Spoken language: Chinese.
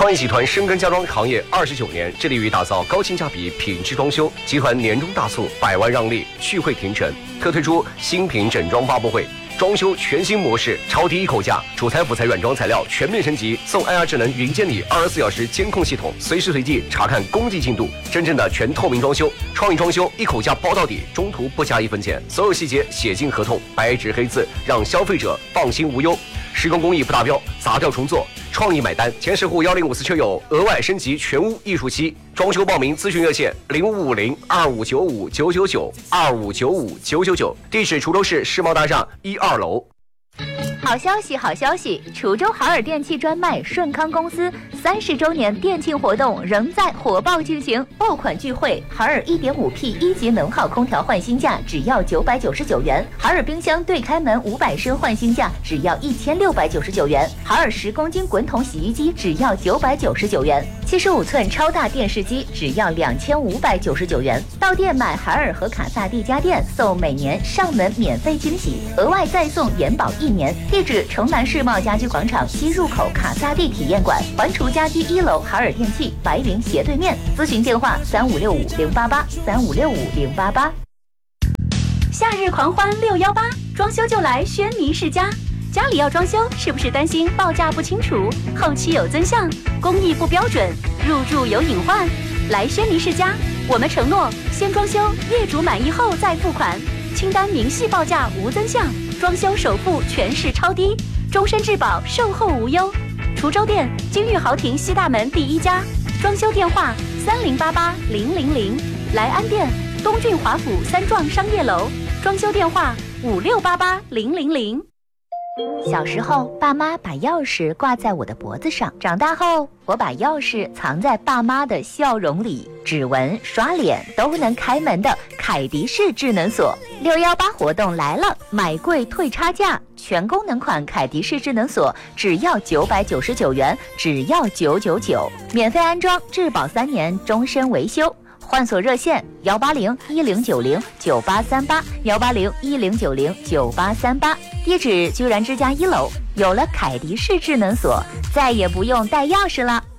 创意集团深耕家装行业29年，致力于打造高性价比品质装修。集团年终大促，100万让利，续会停权，特推出新品整装发布会。装修全新模式，超低一口价，主材辅材软装材料全面升级，送 IR 智能云监理24小时监控系统，随时随地查看工地进度，真正的全透明装修。创意装修一口价包到底，中途不加1分钱，所有细节写进合同，白纸黑字，让消费者放心无忧。施工工艺不达标，砸掉重做，创意买单。前10户1054车友额外升级全屋艺术漆。装修报名咨询热线0550259599259599，地址滁州市世贸大厦1、2楼。 好消息，好消息！滁州海尔电器专卖顺康公司30周年店庆活动仍在火爆进行，爆款聚会，海尔 1.5P 1级能耗空调换新价只要999元，海尔冰箱对开门500升换新价只要1699元，海尔10公斤滚筒洗衣机只要999元，75寸超大电视机只要2599元。到店买海尔和卡萨帝家电，送每年上门免费惊喜，额外再送延保1年。地址：城南世贸家居广场西入口卡萨帝体验馆，环厨家居1楼海尔电器白云斜对面。咨询电话3565-088，3565-088。 夏日狂欢618，装修就来轩尼诗家。家里要装修，是不是担心报价不清楚，后期有增项，工艺不标准，入住有隐患？来轩尼诗家，我们承诺先装修，业主满意后再付款，清单明细报价无增项，装修首付全是超低，终身质保，售后无忧。滁州店金玉豪庭西大门第1家，装修电话3088-000，来安店东郡华府3幢商业楼，装修电话5688-000。 小时候，爸妈把钥匙挂在我的脖子上；长大后，我把钥匙藏在爸妈的笑容里。指纹、刷脸都能开门的凯迪式智能锁，618活动来了，买贵退差价，全功能款凯迪式智能锁只要999元，只要999，免费安装，质保3年，终身维修。换锁热线180-1090-9838，180-1090-9838。地址居然之家1楼。有了凯迪式智能锁，再也不用带钥匙了。